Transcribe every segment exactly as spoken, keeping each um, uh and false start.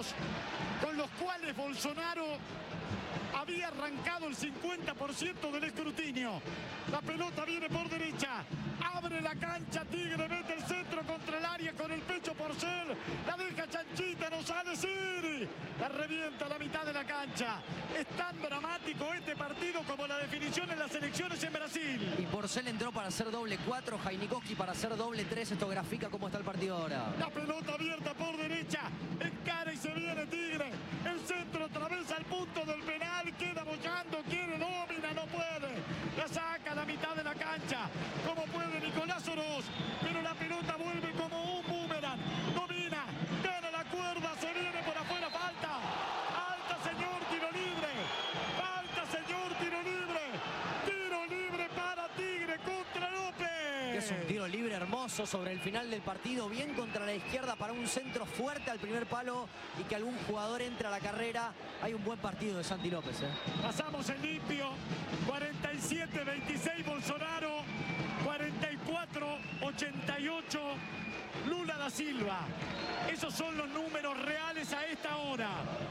números con los cuales Bolsonaro había arrancado el cincuenta por ciento del escrutinio. La pelota viene por derecha, abre la cancha, Tigre mete el centro contra el área con el pecho Porcel, la deja chanchita, no sale Siri, la revienta a la mitad de la cancha. Es tan dramático este partido como la definición en las elecciones en Brasil. Y Porcel entró para hacer doble cuatro, Jainikowski para hacer doble tres. Esto grafica cómo está el partido ahora. La pelota abierta por derecha, encara y se viene Tigre, el centro atraviesa el punto del penal, queda bollando, quiere nómina, no puede, la saca a la mitad de la cancha, como puede Nicolás Oroz, pero la pelota vuelve como un boomerang, domina, gana la cuerda, se viene por afuera, falta, alta señor, tiro libre, falta señor, tiro libre, tiro libre para Tigre contra López. Es un tiro libre hermoso sobre el final del partido, bien contra la izquierda para un centro fuerte al primer palo y que algún jugador entre a la carrera. Hay un buen partido de Santi López, ¿eh? Pasamos en limpio, cuarenta y siete veintiséis Bolsonaro, cuarenta y cuatro ochenta y ocho Lula da Silva. Esos son los números reales a esta hora.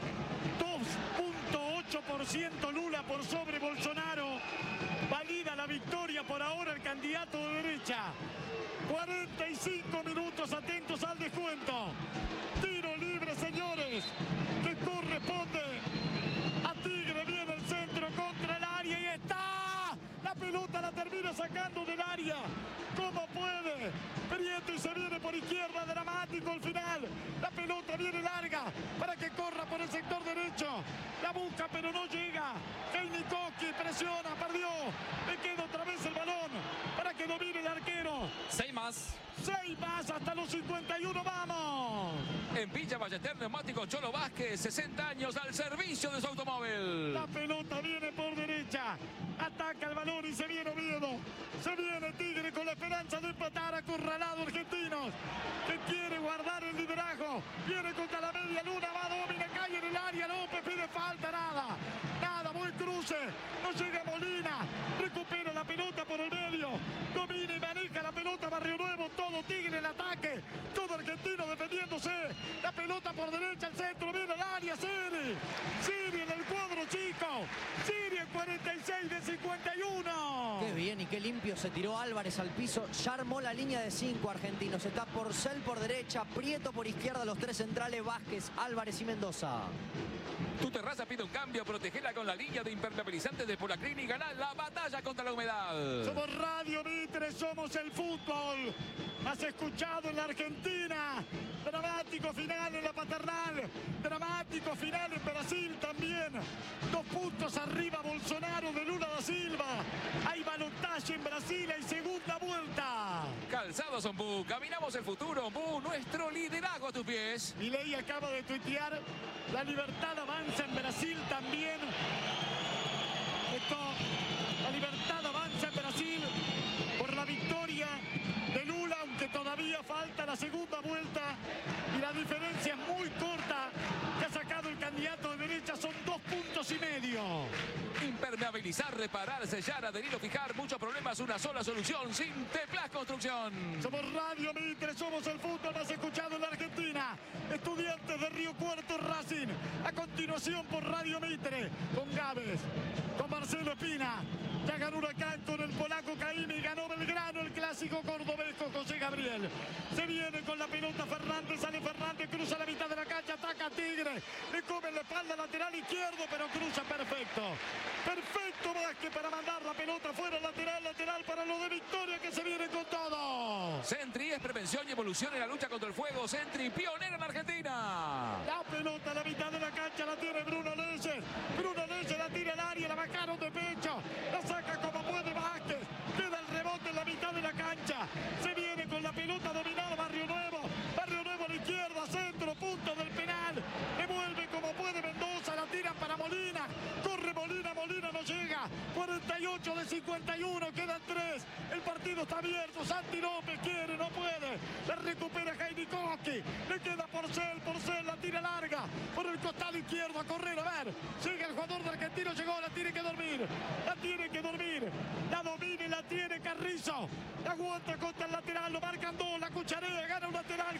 dos punto ocho por ciento Lula por sobre Bolsonaro. Valida la victoria por ahora el candidato de derecha. cuarenta y cinco minutos, atentos al descuento. Tiro libre, señores, que corresponde a Tigre. Viene el centro contra el área y está. La pelota la termina sacando del área. ¿Cómo puede? Prieto y se viene por izquierda, dramático el final. La pelota viene larga para que corra por el sector derecho. La busca pero no llega. Jainikowski presiona, perdió. Le queda otra vez el balón para que domine el arquero. Seis más. Seis más hasta los cincuenta y uno, vamos. En Villa Ballester, Neumático Cholo Vázquez, sesenta años al servicio de su automóvil. La pelota viene por derecha. Ataca el balón y se viene Oviedo. Se viene Tigre con la esperanza de empatar, acorralado Argentinos, que quiere guardar el liderazgo. Viene contra la media luna, va, domina, cae en el área. López pide falta, nada. Nada, buen cruce. No llega Molina. Recupera la pelota por el medio. Domina y maneja la pelota Barrio Nuevo. Todo Tigre en ataque. Todo Argentino defendiéndose. La pelota por derecha, el centro, viene al área. Siri. Siri en el cuadro chico. Siri en cuarenta y seis de cincuenta y uno. Qué bien y qué limpio se tiró Álvarez al piso. Ya armó la línea de cinco argentinos. Está Porcel por derecha, Prieto por izquierda, los tres centrales, Vázquez, Álvarez y Mendoza. Tu terraza pide un cambio, protegela con la línea de impermeabilizantes de Polaclin y ganá la batalla contra la humedad. Somos Radio Mitre, somos el fútbol más escuchado en la Argentina. Dramático final en la Paternal, dramático final en Brasil también. Dos puntos arriba Bolsonaro de Lula da Silva. Hay balotaje en Brasil, hay segunda vuelta. Calzados Ombú, caminamos el futuro, Ombú, nuestro liderazgo a tus pies. Milei acaba de tuitear, la libertad avanza en Brasil también. Esto, la libertad avanza en Brasil por la victoria de Lula, aunque todavía falta la segunda vuelta y la diferencia es muy corta que ha sacado el candidato de derecha, son dos puntos y medio. Impermeabilizar, reparar, sellar, adherir o fijar, muchos problemas, una sola solución, Sinteplas Construcción. Somos Radio Mitre, somos el fútbol más escuchado en la Argentina. Estudiantes de Río Cuarto, Racing. A continuación por Radio Mitre, con Gávez, con Marcelo Espina. Ya ganó Huracán con el polaco Caimi, ganó Belgrano, el clásico cordobés con José Gabriel. Se viene con la pelota Fernández, sale Fernández, cruza la mitad de la cancha, ataca a Tigre, le come la espalda lateral izquierdo, pero cruza perfecto. Perfecto Vázquez para mandar la pelota fuera, lateral, lateral para lo de Victoria, que se viene con todo. Sentry es prevención y evolución en la lucha contra el fuego. Sentry, pionero en Argentina. La pelota a la mitad de la cancha la tiene Bruno Leyes. Bruno Leyes la tira al área, la bajaron de pecho. La saca como puede Vázquez. Queda el rebote en la mitad de la cancha. Se viene con la pelota dominada Barrio Nuevo. Barrio Nuevo a la izquierda, centro, punto del penal. Devuelve como puede Mendoza, la tira para Molina. Corre Molina, Molina no llega. cuarenta y ocho de cincuenta y uno, quedan tres. El partido está abierto. Santi López quiere, no puede. La recupera Jainikowski. Le queda Porcel, Porcel la tira larga. Por el costado izquierdo a correr, a ver. Llega el jugador de Argentino, llegó, la tiene que dormir. La tiene que dormir. La domina y la tiene Carrizo. Aguanta contra el lateral, lo marcan dos, la cucharea, gana un lateral.